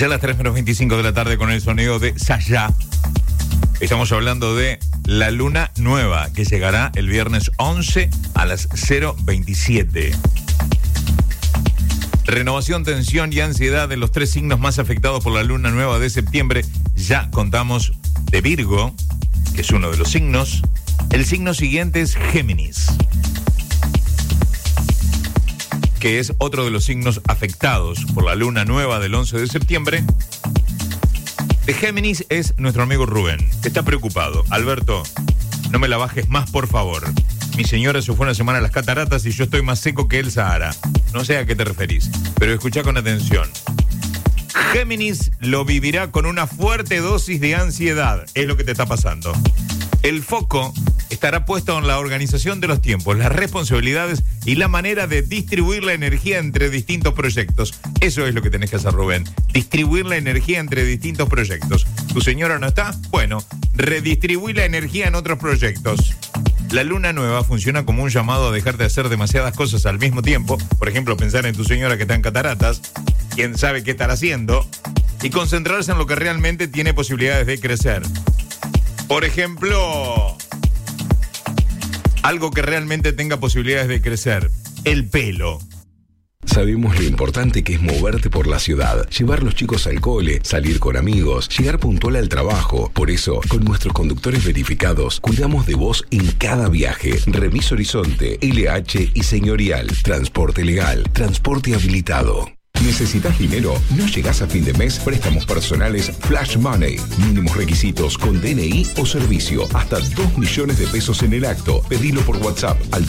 Ya a las 3:25 de la tarde con el sonido de Sayá. Estamos hablando de la luna nueva que llegará el viernes 11 a las 0:27. Renovación, tensión y ansiedad de los 3 signos más afectados por la luna nueva de septiembre. Ya contamos de Virgo, que es uno de los signos. El signo siguiente es Géminis, que es otro de los signos afectados por la luna nueva del 11 de septiembre. De Géminis es nuestro amigo Rubén, que está preocupado. Alberto, no me la bajes más, por favor. Mi señora se fue una semana a las cataratas y yo estoy más seco que el Sahara. No sé a qué te referís, pero escuchá con atención. Géminis lo vivirá con una fuerte dosis de ansiedad, es lo que te está pasando. El foco estará puesto en la organización de los tiempos, las responsabilidades y la manera de distribuir la energía entre distintos proyectos. Eso es lo que tenés que hacer, Rubén. Distribuir la energía entre distintos proyectos. ¿Tu señora no está? Bueno, redistribuir la energía en otros proyectos. La luna nueva funciona como un llamado a dejar de hacer demasiadas cosas al mismo tiempo. Por ejemplo, pensar en tu señora que está en cataratas. Quién sabe qué estará haciendo. Y concentrarse en lo que realmente tiene posibilidades de crecer. Por ejemplo, algo que realmente tenga posibilidades de crecer. El pelo. Sabemos lo importante que es moverte por la ciudad, llevar los chicos al cole, salir con amigos, llegar puntual al trabajo. Por eso, con nuestros conductores verificados, cuidamos de vos en cada viaje. Remis Horizonte, LH y Señorial. Transporte legal, transporte habilitado. ¿Necesitas dinero? ¿No llegás a fin de mes? Préstamos personales Flash Money. Mínimos requisitos con DNI o servicio. Hasta 2 millones de pesos en el acto. Pedilo por WhatsApp al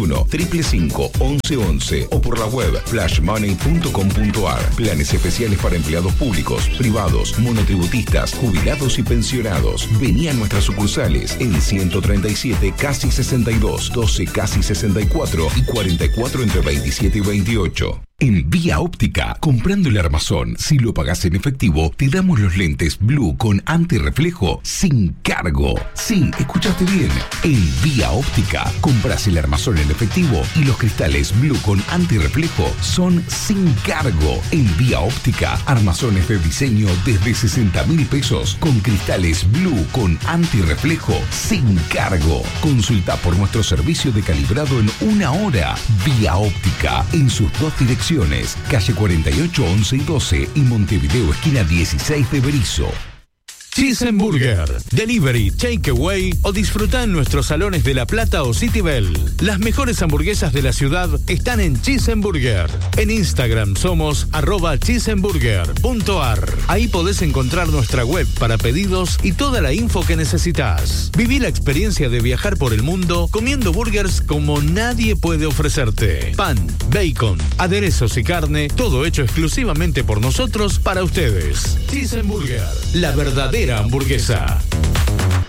221-555-1111 o por la web flashmoney.com.ar. Planes especiales para empleados públicos, privados, monotributistas, jubilados y pensionados. Vení a nuestras sucursales en 137 casi 62, 12 casi 64 y 44 entre 27 y 28. En Vía Óptica, comprando el armazón, si lo pagás en efectivo, te damos los lentes Blue con antirreflejo sin cargo. Sí, escuchaste bien. En Vía Óptica, compras el armazón en efectivo y los cristales Blue con antirreflejo son sin cargo. En Vía Óptica, armazones de diseño desde 60.000 pesos con cristales Blue con antirreflejo sin cargo. Consulta por nuestro servicio de calibrado en 1 hora. Vía Óptica, en sus 2 direcciones. Calle 48, 11 y 12 y Montevideo, esquina 16 de Berizo. Cheeseburger, delivery, takeaway o disfruta en nuestros salones de La Plata o City Bell. Las mejores hamburguesas de la ciudad están en Cheeseburger. En Instagram somos @cheeseburger.ar. Ahí podés encontrar nuestra web para pedidos y toda la info que necesitas. Viví la experiencia de viajar por el mundo comiendo burgers como nadie puede ofrecerte. Pan, bacon, aderezos y carne, todo hecho exclusivamente por nosotros para ustedes. Cheeseburger, la verdadera hamburguesa.